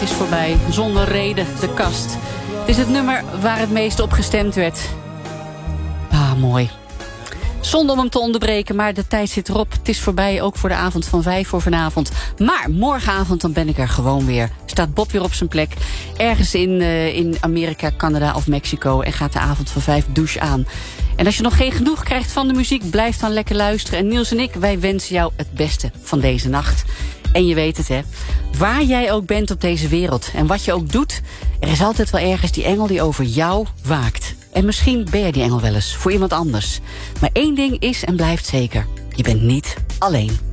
is voorbij. Zonder reden, de kast. Het is het nummer waar het meest op gestemd werd. Ah, mooi. Zonder om hem te onderbreken, maar de tijd zit erop. Het is voorbij, ook voor de avond van 5 voor vanavond. Maar morgenavond dan ben ik er gewoon weer. Staat Bob weer op zijn plek. Ergens in Amerika, Canada of Mexico. En gaat de avond van 5 douche aan. En als je nog geen genoeg krijgt van de muziek, blijf dan lekker luisteren. En Niels en ik, wij wensen jou het beste van deze nacht. En je weet het, hè. Waar jij ook bent op deze wereld en wat je ook doet, er is altijd wel ergens die engel die over jou waakt. En misschien ben jij die engel wel eens voor iemand anders. Maar één ding is en blijft zeker. Je bent niet alleen.